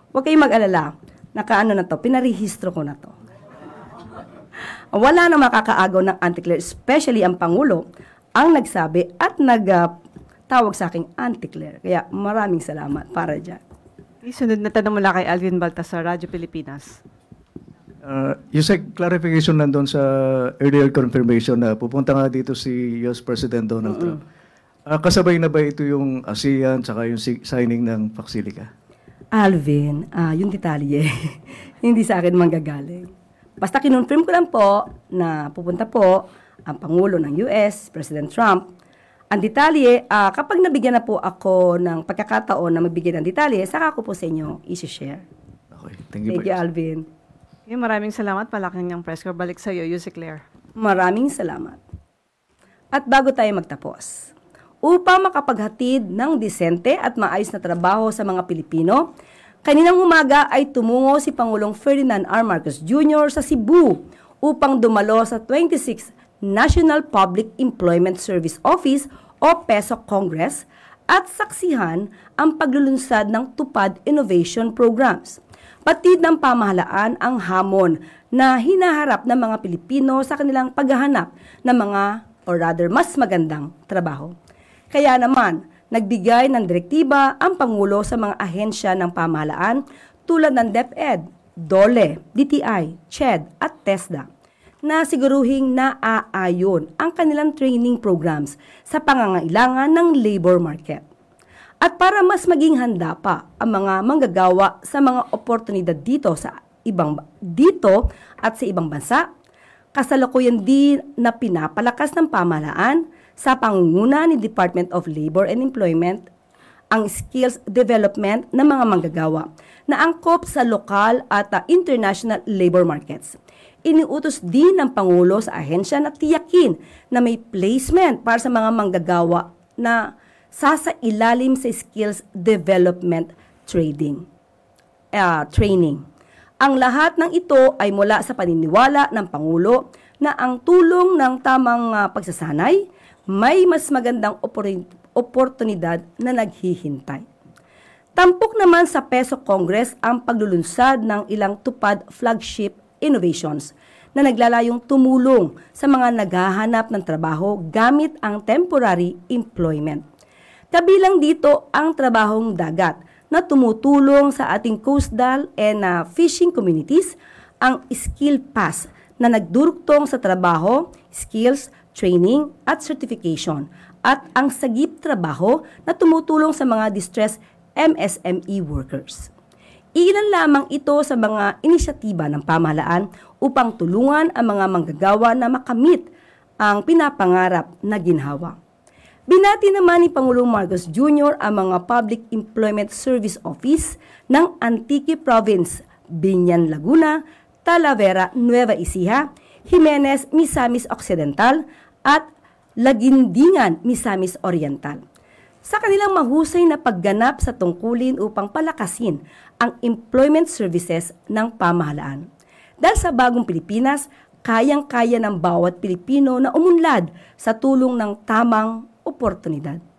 Huwag kayong mag-alala. Nakaano na to, pinarehistro ko na to. Wala na makakaagaw ng anti-clear, especially ang Pangulo, ang nagsabi at nagtawag sa aking anti-clear. Kaya maraming salamat para dyan. Sunod na tanong mula kay Alvin Baltasar, Radyo Pilipinas. Yusek, clarification nandun sa earlier confirmation na pupunta nga dito si US President Donald Trump. Kasabay na ba ito yung ASEAN tsaka yung signing ng Paxilica? Alvin, yung detalye, hindi sa akin manggagaling. Basta kinonfirm ko lang po na pupunta po ang Pangulo ng US, President Trump. Ang detalye, kapag nabigyan na po ako ng pagkakataon na magbigay ng detalye, saka ko po sa inyo isi-share. Okay, thank you. Thank you, Alvin. Okay, maraming salamat. Palaking niyang press corps. Balik sa iyo, Yusek Claire. Maraming salamat. At bago tayo magtapos, upang makapaghatid ng disente at maayos na trabaho sa mga Pilipino, kaninang umaga ay tumungo si Pangulong Ferdinand R. Marcos Jr. sa Cebu upang dumalo sa 26th National Public Employment Service Office o PESOC Congress at saksihan ang paglulunsad ng Tupad Innovation Programs. Patid ng pamahalaan ang hamon na hinaharap ng mga Pilipino sa kanilang paghahanap ng mga or rather mas magandang trabaho. Kaya naman, nagbigay ng direktiba ang Pangulo sa mga ahensya ng pamahalaan tulad ng DepEd, DOLE, DTI, CHED at TESDA na siguruhing naaayon ang kanilang training programs sa pangangailangan ng labor market. At para mas maging handa pa ang mga manggagawa sa mga oportunidad dito at sa ibang bansa, kasalukuyan din na pinapalakas ng pamahalaan sa pangunguna ni Department of Labor and Employment ang skills development ng mga manggagawa na angkop sa lokal at international labor markets. Iniutos din ng Pangulo sa ahensya na tiyakin na may placement para sa mga manggagawa na sasailalim sa skills development training. Ang lahat ng ito ay mula sa paniniwala ng Pangulo na ang tulong ng tamang pagsasanay may mas magandang oportunidad na naghihintay. Tampok naman sa PESOC Congress ang paglulunsad ng ilang tupad flagship innovations na naglalayong tumulong sa mga naghahanap ng trabaho gamit ang temporary employment. Kabilang dito ang trabahong dagat na tumutulong sa ating coastal and fishing communities, ang Skill Pass na nagdurugtong sa trabaho, skills, training at certification, at ang Sagip Trabaho na tumutulong sa mga distressed MSME workers. Ilan lamang ito sa mga inisyatiba ng pamahalaan upang tulungan ang mga manggagawa na makamit ang pinapangarap na ginhawa. Binati naman ni Pangulong Marcos Jr. ang mga Public Employment Service Office ng Antique Province, Binyan, Laguna, Talavera, Nueva Ecija, Jimenez, Misamis Occidental at Lagindingan, Misamis Oriental. Sa kanilang mahusay na pagganap sa tungkulin upang palakasin ang employment services ng pamahalaan. Dahil sa bagong Pilipinas, kayang-kaya ng bawat Pilipino na umunlad sa tulong ng tamang oportunidad.